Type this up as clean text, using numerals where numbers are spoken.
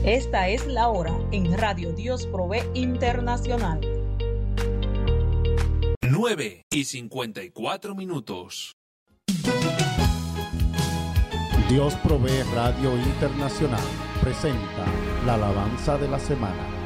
Esta es la hora en Radio Dios Provee Internacional. 9:54. Dios Provee Radio Internacional presenta la alabanza de la semana.